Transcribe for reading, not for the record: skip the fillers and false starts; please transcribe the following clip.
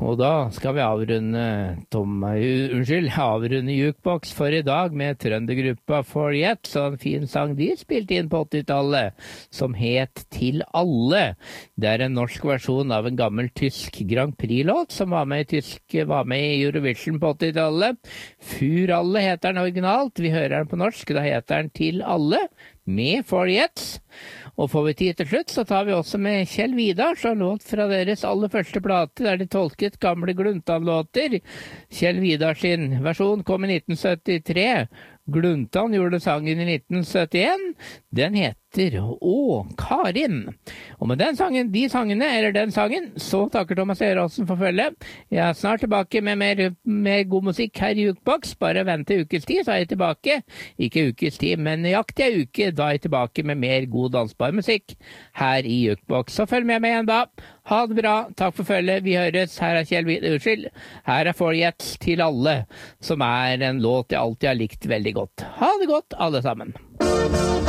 Og da skal vi avrunde Jukebox for i dag med trøndergruppa Forget, så en fin sang de spilte inn på 80-tallet, som het Til alle. Det er en norsk versjon av en gammel tysk Grand Prix-låt som var med i Eurovision på 80-tallet. Fur alle heter den originalt, vi hører den på norsk, da heter den Til alle, med Forget. Og får vi tid til slutt, så tar vi også med Kjell Vidar, så låt fra deres aller første plate, der de tolket gamle Gluntan-låter. Kjell Vidar sin versjon kom i 1973. Gluntan gjorde sangen i 1971. Den heter Å, Karin. Og med den sangen, så takker Thomas Eriksen for følget. Jeg er snart tilbake med mer god musikk her i Jukebox. Bare vent til ukes tid, så er jeg tilbake. Ikke ukes tid, men nøyaktig en uke, da er jeg tilbake med mer god dansbar musikk her i Jukebox. Så følg med meg igjen da. Ha det bra, takk for følget. Vi høres. Her er Forget Til alle, som er en låt jeg alltid har likt veldig godt. Ha det godt, alle sammen.